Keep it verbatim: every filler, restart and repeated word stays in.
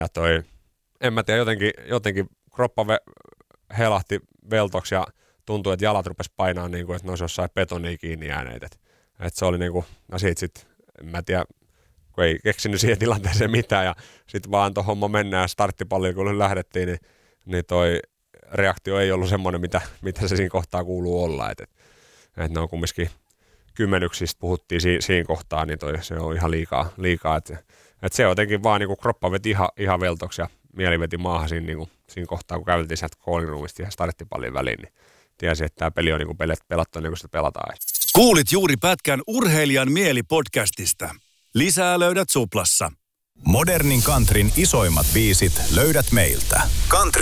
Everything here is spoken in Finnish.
Ja toi, en mä tiedä, jotenkin, jotenkin kroppa ve, helahti veltoksi ja tuntui, että jalat rupesi painaa niin kuin, että ne olisi jossain betonia kiinni jääneet. Et, et se oli niin kuin, no siitä sit, en mä tiedä, kun ei keksinyt siihen tilanteeseen mitään ja sitten vaan tuon homma mennään ja starttipalliin kun lähdettiin, niin, niin toi reaktio ei ollut semmoinen, mitä, mitä se siinä kohtaa kuuluu olla. Et, et, et ne on kumminkin kymmenyksistä puhuttiin si, siinä kohtaa, niin toi, se on ihan liikaa. liikaa et, et se jotenkin vaan niin kuin kroppa veti ihan, ihan veltoksi ja mieli veti maahan siinä, niin kuin, siinä kohtaa, kun käveltiin sieltä kooliruumista ihan starttipallin väliin, niin tiesi, että tämä peli on niin kuin pelattu niin kuin sitä pelataan. Kuulit juuri pätkän Urheilijan mieli-podcastista. Lisää löydät Suplassa. Modernin countryn isoimmat biisit löydät meiltä. Country